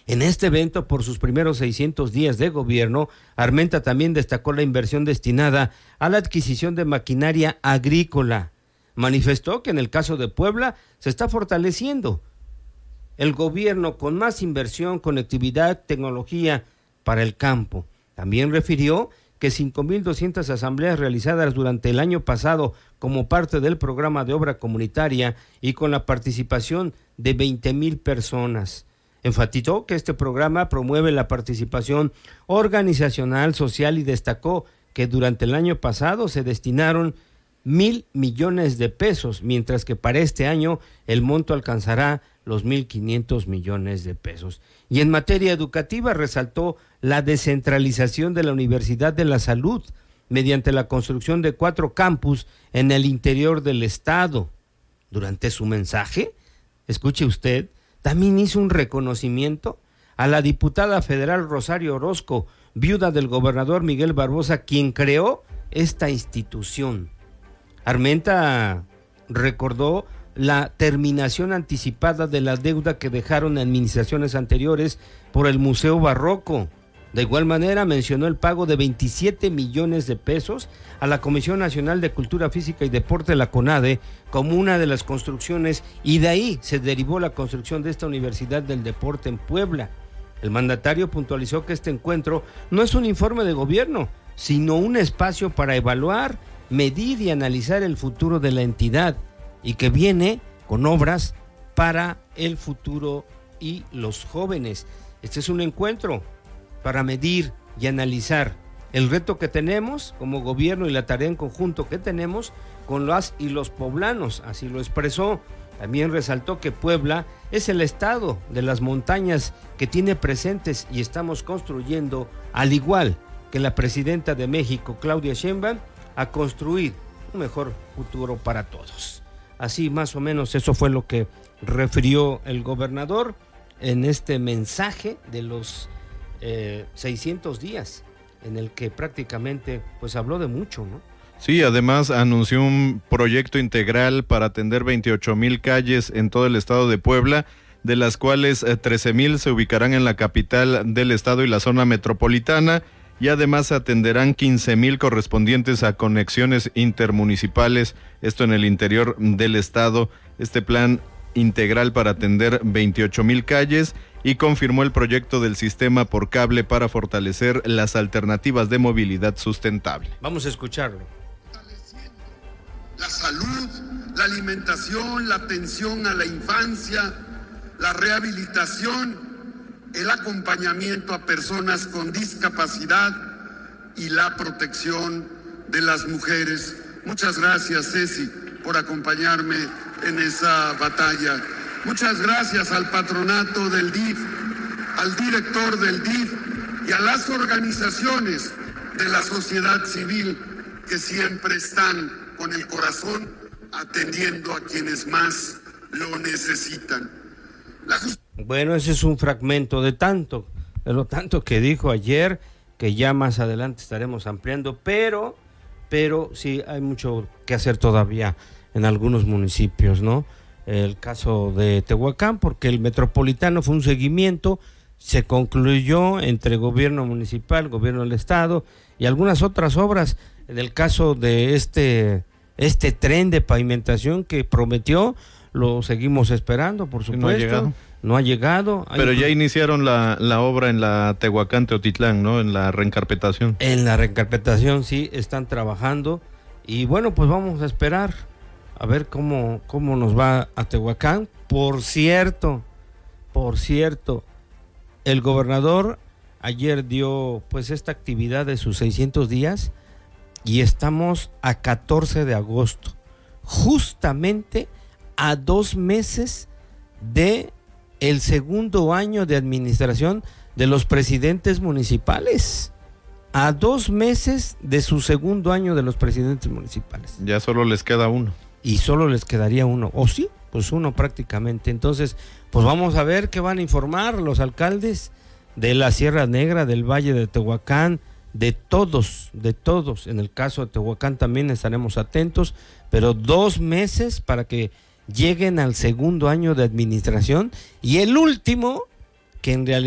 En este evento, por sus primeros 600 días de gobierno, Armenta también destacó la inversión destinada a la adquisición de maquinaria agrícola. Manifestó que en el caso de Puebla se está fortaleciendo el gobierno con más inversión, conectividad, tecnología para el campo. También refirió que 5,200 asambleas realizadas durante el año pasado como parte del programa de obra comunitaria y con la participación de 20,000 personas. Enfatizó que este programa promueve la participación organizacional, social y destacó que durante el año pasado se destinaron 1,000 millones de pesos, mientras que para este año el monto alcanzará los 1,500 millones de pesos. Y en materia educativa resaltó la descentralización de la Universidad de la Salud mediante la construcción de 4 campus en el interior del estado. Durante su mensaje, escuche usted, también hizo un reconocimiento a la diputada federal Rosario Orozco, viuda del gobernador Miguel Barbosa, quien creó esta institución. Armenta recordó la terminación anticipada de la deuda que dejaron administraciones anteriores por el Museo Barroco. De igual manera mencionó el pago de 27 millones de pesos a la Comisión Nacional de Cultura Física y Deporte, la CONADE, como una de las construcciones, y de ahí se derivó la construcción de esta Universidad del Deporte en Puebla. El mandatario puntualizó que este encuentro no es un informe de gobierno, sino un espacio para evaluar, medir y analizar el futuro de la entidad, y que viene con obras para el futuro y los jóvenes. Este es un encuentro para medir y analizar el reto que tenemos como gobierno y la tarea en conjunto que tenemos con las y los poblanos, así lo expresó. También resaltó que Puebla es el estado de las montañas que tiene presentes y estamos construyendo, al igual que la presidenta de México, Claudia Sheinbaum, a construir un mejor futuro para todos. Así más o menos eso fue lo que refirió el gobernador en este mensaje de los 600 días, en el que prácticamente pues habló de mucho, ¿no? Sí, además anunció un proyecto integral para atender 28,000 calles en todo el estado de Puebla, de las cuales 13,000 se ubicarán en la capital del estado y la zona metropolitana, y además atenderán 15,000 correspondientes a conexiones intermunicipales, esto en el interior del estado. Este plan integral para atender 28,000 calles, y confirmó el proyecto del sistema por cable para fortalecer las alternativas de movilidad sustentable. Vamos a escucharlo. La salud, la alimentación, la atención a la infancia, la rehabilitación, el acompañamiento a personas con discapacidad y la protección de las mujeres. Muchas gracias, Ceci, por acompañarme en esa batalla. Muchas gracias al patronato del DIF, al director del DIF y a las organizaciones de la sociedad civil que siempre están con el corazón atendiendo a quienes más lo necesitan. Bueno, ese es un fragmento de lo tanto que dijo ayer, que ya más adelante estaremos ampliando, pero sí hay mucho que hacer todavía en algunos municipios, ¿no? El caso de Tehuacán, porque el metropolitano fue un seguimiento, se concluyó entre gobierno municipal, gobierno del estado y algunas otras obras. En el caso de este tren de pavimentación que prometió, lo seguimos esperando, por supuesto. No ha llegado. Pero ya iniciaron la obra en la Tehuacán-Teotitlán, ¿no? En la reencarpetación. En la reencarpetación, sí, están trabajando. Y bueno, pues vamos a esperar a ver cómo nos va a Tehuacán. Por cierto, el gobernador ayer dio pues esta actividad de sus 600 días y estamos a 14 de agosto, justamente a 2 meses de el segundo año de administración de los presidentes municipales. A 2 meses de su segundo año de los presidentes municipales. Ya solo les queda uno. Y solo les quedaría uno, o sí, pues uno prácticamente. Entonces, pues vamos a ver qué van a informar los alcaldes de la Sierra Negra, del Valle de Tehuacán, de todos. En el caso de Tehuacán también estaremos atentos, pero 2 meses para que lleguen al segundo año de administración y el último, que en realidad